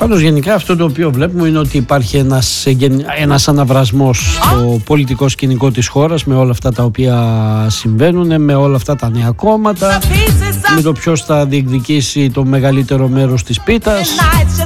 Πάντως γενικά αυτό το οποίο βλέπουμε είναι ότι υπάρχει ένας αναβρασμός στο πολιτικό σκηνικό της χώρας, με όλα αυτά τα οποία συμβαίνουν, με όλα αυτά τα νέα κόμματα, με το ποιος θα διεκδικήσει το μεγαλύτερο μέρος της πίτας.